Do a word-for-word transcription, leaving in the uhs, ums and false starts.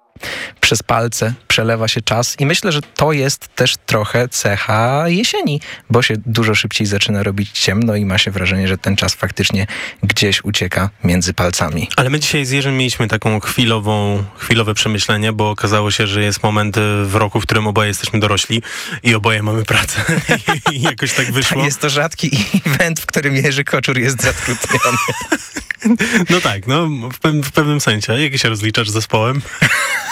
Przez palce przelewa się czas i myślę, że to jest też trochę cecha jesieni, bo się dużo szybciej zaczyna robić ciemno i ma się wrażenie, że ten czas faktycznie gdzieś ucieka między palcami. Ale my dzisiaj z Jerzym mieliśmy taką chwilową, chwilowe przemyślenie, bo okazało się, że jest moment w roku, w którym oboje jesteśmy dorośli i oboje mamy pracę. I jakoś tak wyszło. Tak, jest to rzadki event, w którym Jerzy Koczur jest zatrudniony. No tak, no w, pe- w pewnym sensie. Jak się rozliczasz z zespołem?